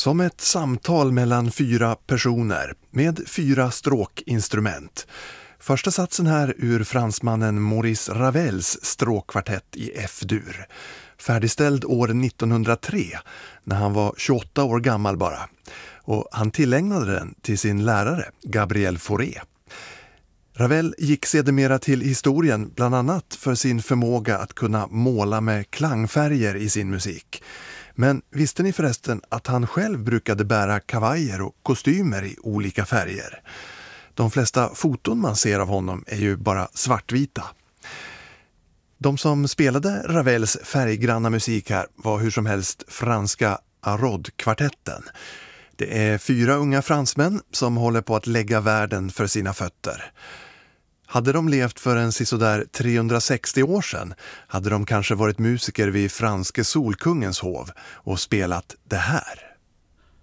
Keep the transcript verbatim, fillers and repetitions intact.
Som ett samtal mellan fyra personer med fyra stråkinstrument. Första satsen här ur fransmannen Maurice Ravels stråkkvartett i F-dur. Färdigställd år nittonhundratre när han var tjugoåtta år gammal bara. Och han tillägnade den till sin lärare Gabriel Fauré. Ravel gick sedermera till historien bland annat för sin förmåga att kunna måla med klangfärger i sin musik. Men visste ni förresten att han själv brukade bära kavajer och kostymer i olika färger? De flesta foton man ser av honom är ju bara svartvita. De som spelade Ravels färggranna musik här var hur som helst franska Arod-kvartetten. Det är fyra unga fransmän som håller på att lägga världen för sina fötter. Hade de levt för en sisådär trehundrasextio år sedan hade de kanske varit musiker vid franske solkungens hov och spelat det här.